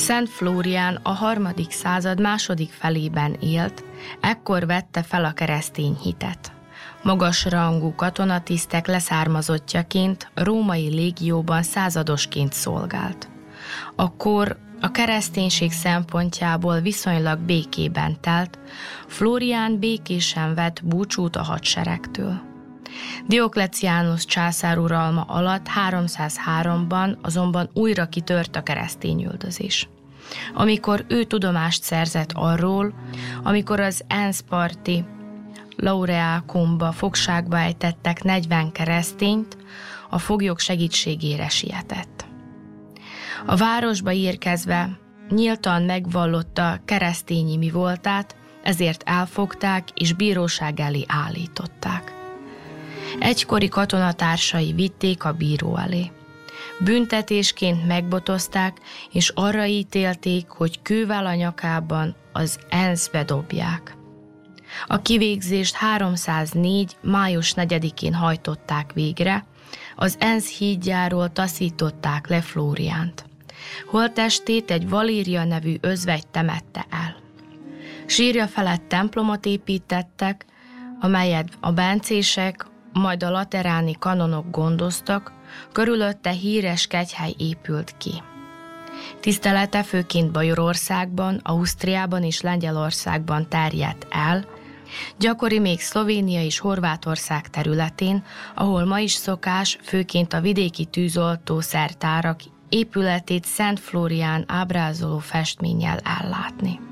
Szent Flórián a 3. század második felében élt, ekkor vette fel a keresztény hitet. Magas rangú katonatisztek leszármazottjaként római légióban századosként szolgált. Akkor a kereszténység szempontjából viszonylag békében telt, Flórián békésen vett búcsút a hadseregtől. Diokleciánus császár uralma alatt 303-ban azonban újra kitört a keresztényüldözés. Amikor ő tudomást szerzett arról, amikor az ENSZ parti Laureacumba fogságba ejtettek 40 keresztényt, a foglyok segítségére sietett. A városba érkezve nyíltan megvallotta keresztényi mi voltát, ezért elfogták és bíróság elé állították. Egykori katonatársai vitték a bíró elé. Büntetésként megbotozták, és arra ítélték, hogy kővel a nyakában az ENSZ-be dobják. A kivégzést 304. május 4-én hajtották végre, az ENSZ hídjáról taszították le Flóriánt. Holttestét egy Valéria nevű özvegy temette el. Sírja felett templomot építettek, amelyet a bencések, majd a lateráni kanonok gondoztak, körülötte híres kegyhely épült ki. Tisztelete főként Bajorországban, Ausztriában és Lengyelországban terjedt el, gyakori még Szlovénia és Horvátország területén, ahol ma is szokás főként a vidéki tűzoltó szertárak épületét Szent Flórián ábrázoló festménnyel ellátni.